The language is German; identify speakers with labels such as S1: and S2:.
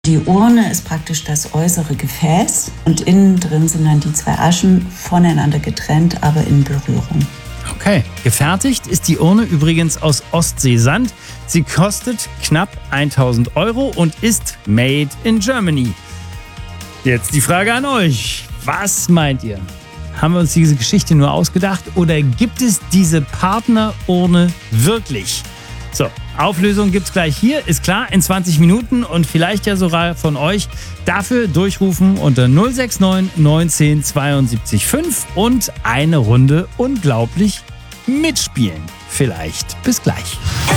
S1: Die Urne ist praktisch das äußere Gefäß und innen drin sind dann die zwei Aschen voneinander getrennt, aber in Berührung.
S2: Okay, gefertigt ist die Urne übrigens aus Ostseesand. Sie kostet knapp 1.000 € und ist made in Germany. Jetzt die Frage an euch. Was meint ihr? Haben wir uns diese Geschichte nur ausgedacht oder gibt es diese Partnerurne wirklich? So, Auflösung gibt's gleich hier, ist klar, in 20 Minuten und vielleicht ja sogar von euch. Dafür durchrufen unter 069 19 72 5 und eine Runde unglaublich mitspielen. Vielleicht. Bis gleich.